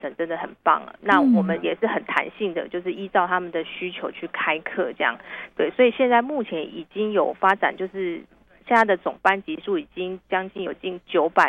程真的很棒，那我们也是很弹性的，就是依照他们的需求去开课这样。对，所以现在目前已经有发展，就是现在的总班级数已经将近有近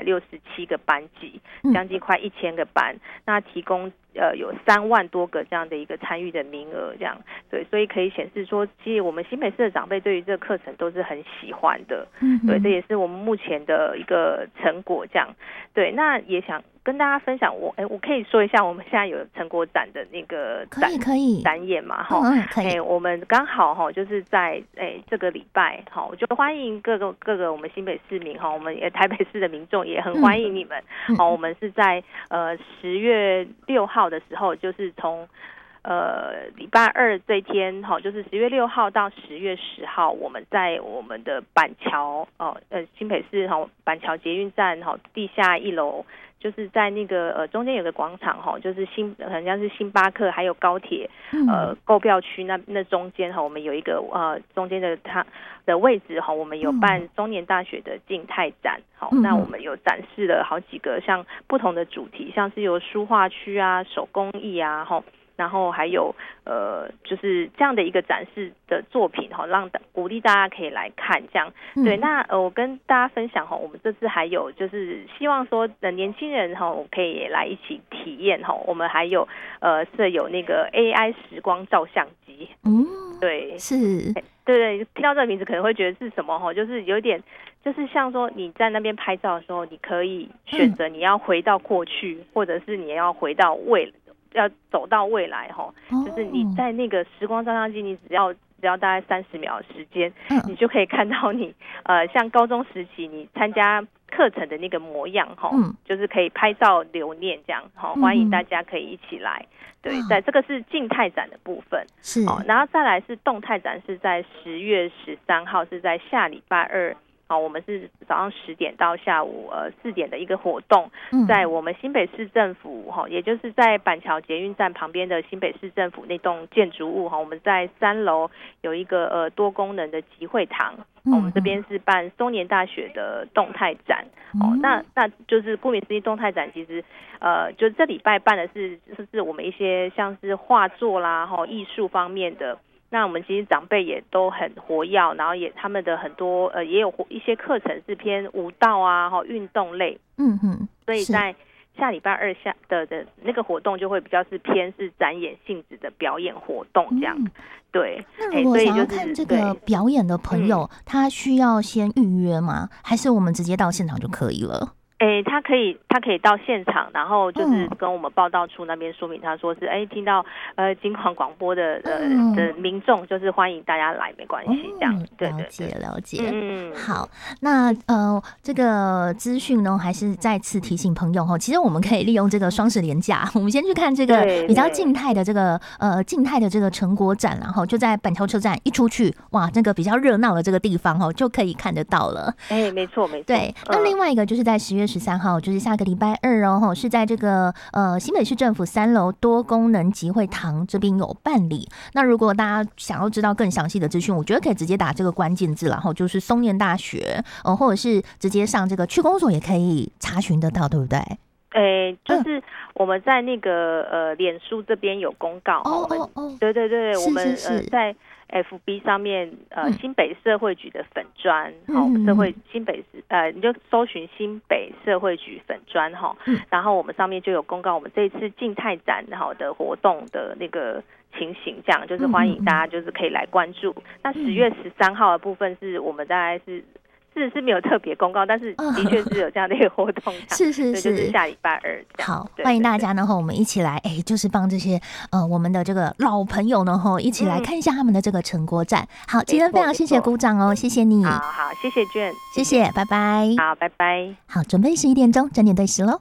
967个班级，将近快1000个班，那提供有3万多个这样的一个参与的名额这样。对，所以可以显示说，其实我们新北市的长辈对于这个课程都是很喜欢的。对，这也是我们目前的一个成果这样。对，那也想跟大家分享，我可以说一下我们现在有成果展的那个可以展演嘛， 可以。 我们刚好就是在这个礼拜，我就欢迎各个我们新北市民，我们台北市的民众也很欢迎你们。我们是在10月6号的时候，就是从礼拜二这一天，就是10月6号到10月10号，我们在我们的板桥新北市板桥捷运站地下1楼。就是在那个中间有个广场就是好像是星巴克还有高铁购票区那中间我们有一个中间的它的位置我们有办中年大学的静态展那我们有展示了好几个像不同的主题，像是有书画区啊、手工艺啊然后还有就是这样的一个展示的作品让鼓励大家可以来看这样。对，那我跟大家分享我们这次还有就是希望说年轻人可以来一起体验我们还有设有那个 AI 时光照相机。对， 是， 对，听到这个名字可能会觉得是什么就是有点就是像说你在那边拍照的时候，你可以选择你要回到过去，或者是你要回到要走到未来就是你在那个时光照相机，你只要大概30秒的时间，你就可以看到你像高中时期你参加课程的那个模样就是可以拍照留念这样欢迎大家可以一起来。对，在这个是静态展的部分， 是然后再来是动态展，是在10月13号，是在下礼拜二。我们是早上10点到下午4点的一个活动，在我们新北市政府也就是在板桥捷运站旁边的新北市政府那栋建筑物我们在3楼有一个多功能的集会堂，我们这边是办松年大学的动态展。那就是顾名思义，动态展其实就这礼拜办的是我们一些像是画作啦艺术方面的。那我们其实长辈也都很活跃，然后他们的很多也有一些课程是偏舞蹈啊运动类。所以在下礼拜二下的那个活动就会比较是偏是展演性质的表演活动这样。对， 那如果想要看这个表演的朋友，他需要先预约吗？还是我们直接到现场就可以了？ 他可以到现场，然后就是跟我们报道处那边说明，他说是听到金广广播的民众，就是欢迎大家来，没关系，这样。对， 了解。好，那这个资讯呢，还是再次提醒朋友其实我们可以利用这个双十连假，我们先去看这个比较静态的这个成果展，然后就在板桥车站一出去，哇，这个比较热闹的这个地方就可以看得到了。 没错。 对，那另外一个就是在10月13号，就是下个礼拜二是在这个新北市政府3楼多功能集会堂这边有办理。那如果大家想要知道更详细的资讯，我觉得可以直接打这个关键字，然后就是松念大学或者是直接上这个区公所也可以查询得到，对不对？ 就是我们在那个脸书这边有公告对，我们在FB 上面新北社会局的粉专社会新北市你就搜寻新北社会局粉专然后我们上面就有公告我们这一次静态展的活动的那个情形，这样就是欢迎大家就是可以来关注。那10月13号的部分是我们大概是没有特别公告，但是的确是有这样的一个活动是就是下礼拜二这样。 好，欢迎大家呢我们一起来就是帮这些我们的这个老朋友呢一起来看一下他们的这个成果展。好，今天非常谢谢鼓掌谢谢你。 好，谢谢娟， 谢谢，拜拜。 好，拜拜。 好，准备11点钟，整点对时咯。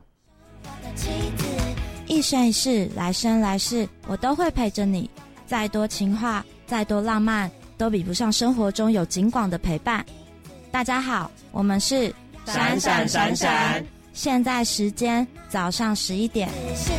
一生一世，来生来世，我都会陪着你。再多情话，再多浪漫，都比不上生活中有景广的陪伴。大家好，我们是闪闪闪闪， 现在时间早上11点。